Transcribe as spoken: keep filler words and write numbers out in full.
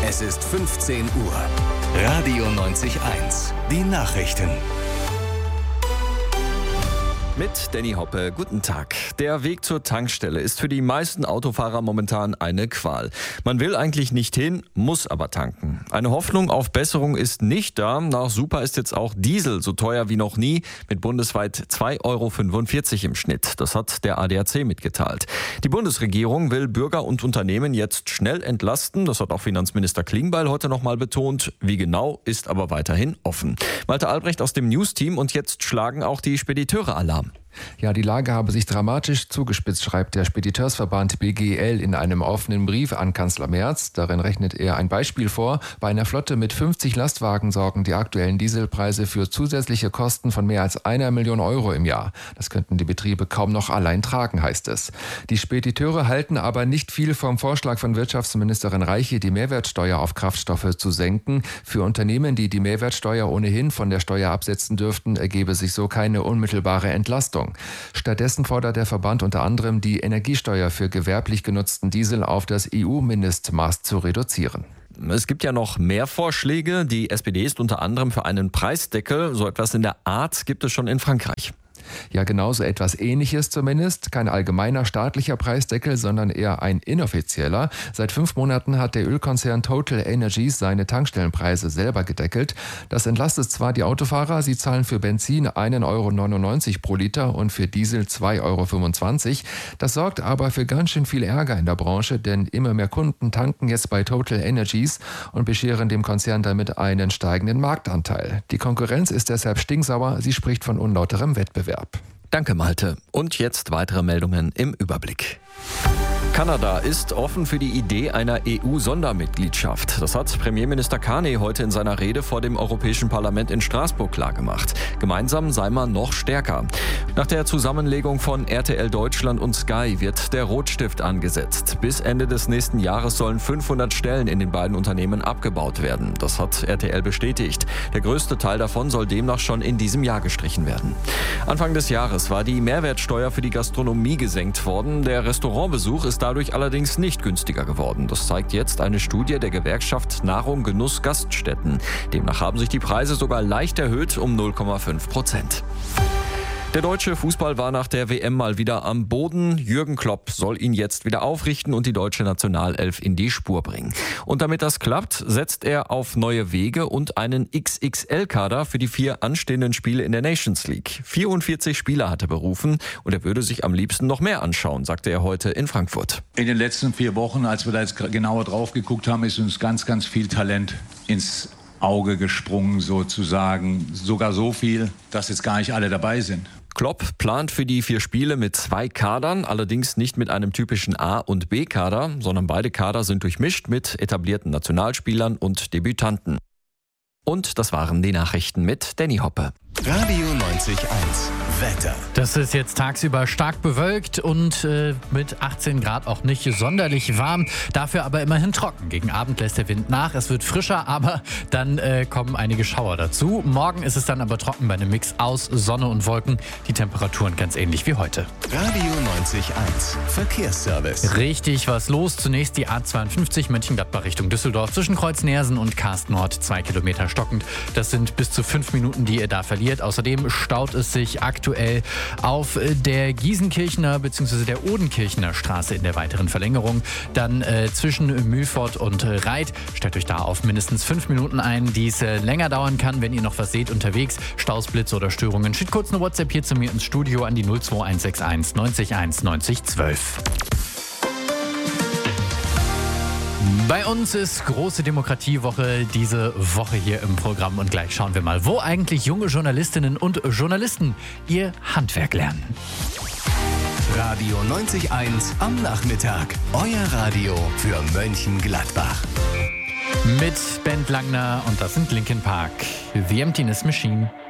Es ist fünfzehn Uhr. Radio neunzig eins. Die Nachrichten. Mit Danny Hoppe, guten Tag. Der Weg zur Tankstelle ist für die meisten Autofahrer momentan eine Qual. Man will eigentlich nicht hin, muss aber tanken. Eine Hoffnung auf Besserung ist nicht da. Nach Super ist jetzt auch Diesel so teuer wie noch nie, mit bundesweit zwei Euro fünfundvierzig im Schnitt. Das hat der A D A C mitgeteilt. Die Bundesregierung will Bürger und Unternehmen jetzt schnell entlasten. Das hat auch Finanzminister Klingbeil heute nochmal betont. Wie genau, ist aber weiterhin offen. Malte Albrecht aus dem News-Team und jetzt schlagen auch die Spediteure Alarm. Ja, die Lage habe sich dramatisch zugespitzt, schreibt der Spediteursverband B G L in einem offenen Brief an Kanzler Merz. Darin rechnet er ein Beispiel vor. Bei einer Flotte mit fünfzig Lastwagen sorgen die aktuellen Dieselpreise für zusätzliche Kosten von mehr als einer Million Euro im Jahr. Das könnten die Betriebe kaum noch allein tragen, heißt es. Die Spediteure halten aber nicht viel vom Vorschlag von Wirtschaftsministerin Reiche, die Mehrwertsteuer auf Kraftstoffe zu senken. Für Unternehmen, die die Mehrwertsteuer ohnehin von der Steuer absetzen dürften, ergebe sich so keine unmittelbare Entlastung. Stattdessen fordert der Verband unter anderem, die Energiesteuer für gewerblich genutzten Diesel auf das E U-Mindestmaß zu reduzieren. Es gibt ja noch mehr Vorschläge. Die S P D ist unter anderem für einen Preisdeckel. So etwas in der Art gibt es schon in Frankreich. Ja, genauso etwas Ähnliches zumindest. Kein allgemeiner staatlicher Preisdeckel, sondern eher ein inoffizieller. Seit fünf Monaten hat der Ölkonzern Total Energies seine Tankstellenpreise selber gedeckelt. Das entlastet zwar die Autofahrer, sie zahlen für Benzin ein Euro neunundneunzig pro Liter und für Diesel zwei Euro fünfundzwanzig. Das sorgt aber für ganz schön viel Ärger in der Branche, denn immer mehr Kunden tanken jetzt bei Total Energies und bescheren dem Konzern damit einen steigenden Marktanteil. Die Konkurrenz ist deshalb stinksauer, sie spricht von unlauterem Wettbewerb. Danke, Malte. Und jetzt weitere Meldungen im Überblick. Kanada ist offen für die Idee einer E U-Sondermitgliedschaft. Das hat Premierminister Carney heute in seiner Rede vor dem Europäischen Parlament in Straßburg klargemacht. Gemeinsam sei man noch stärker. Nach der Zusammenlegung von R T L Deutschland und Sky wird der Rotstift angesetzt. Bis Ende des nächsten Jahres sollen fünfhundert Stellen in den beiden Unternehmen abgebaut werden. Das hat R T L bestätigt. Der größte Teil davon soll demnach schon in diesem Jahr gestrichen werden. Anfang des Jahres war die Mehrwertsteuer für die Gastronomie gesenkt worden. Der Restaurantbesuch ist dadurch allerdings nicht günstiger geworden. Das zeigt jetzt eine Studie der Gewerkschaft Nahrung, Genuss, Gaststätten. Demnach haben sich die Preise sogar leicht erhöht um null Komma fünf Prozent. Der deutsche Fußball war nach der W M mal wieder am Boden. Jürgen Klopp soll ihn jetzt wieder aufrichten und die deutsche Nationalelf in die Spur bringen. Und damit das klappt, setzt er auf neue Wege und einen X X L-Kader für die vier anstehenden Spiele in der Nations League. vierundvierzig Spieler hat er berufen und er würde sich am liebsten noch mehr anschauen, sagte er heute in Frankfurt. In den letzten vier Wochen, als wir da jetzt genauer drauf geguckt haben, ist uns ganz, ganz viel Talent ins Auge gesprungen sozusagen. Sogar so viel, dass jetzt gar nicht alle dabei sind. Klopp plant für die vier Spiele mit zwei Kadern, allerdings nicht mit einem typischen A- und B-Kader, sondern beide Kader sind durchmischt mit etablierten Nationalspielern und Debütanten. Und das waren die Nachrichten mit Danny Hoppe. Radio neunzig eins. Wetter. Das ist jetzt tagsüber stark bewölkt und äh, mit achtzehn Grad auch nicht sonderlich warm. Dafür aber immerhin trocken. Gegen Abend lässt der Wind nach. Es wird frischer, aber dann äh, kommen einige Schauer dazu. Morgen ist es dann aber trocken bei einem Mix aus Sonne und Wolken. Die Temperaturen ganz ähnlich wie heute. Radio neunzig eins. Verkehrsservice. Richtig was los. Zunächst die A zweiundfünfzig Mönchengladbach Richtung Düsseldorf zwischen Kreuz-Nersen und Karst-Nord. Zwei Kilometer stockend. Das sind bis zu fünf Minuten, die ihr da verliert. Außerdem staut es sich aktuell auf der Giesenkirchener bzw. der Odenkirchener Straße in der weiteren Verlängerung. Dann äh, zwischen Mühlfort und Reit. Stellt euch da auf mindestens fünf Minuten ein, die es äh, länger dauern kann, wenn ihr noch was seht unterwegs. Staus, Blitze oder Störungen. Schickt kurz eine WhatsApp hier zu mir ins Studio an die null zwei eins sechs eins neunzig eins neunzig zwölf. Bei uns ist große Demokratiewoche diese Woche hier im Programm und gleich schauen wir mal, wo eigentlich junge Journalistinnen und Journalisten ihr Handwerk lernen. Radio neunzig eins am Nachmittag. Euer Radio für Mönchengladbach. Mit Ben Langner und das sind Linkin Park. The Emptiness Machine.